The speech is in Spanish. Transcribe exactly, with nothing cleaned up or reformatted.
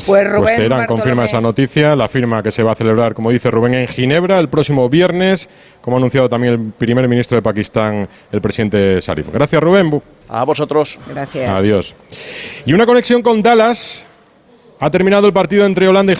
Pues Rubén pues Teherán confirma esa noticia, la firma que se va a celebrar, como dice Rubén, en Ginebra el próximo viernes, como ha anunciado también el primer ministro de Pakistán, el presidente Sharif. Gracias, Rubén. A vosotros. Gracias. Adiós. Y una conexión con Dallas. Ha terminado el partido entre Holanda y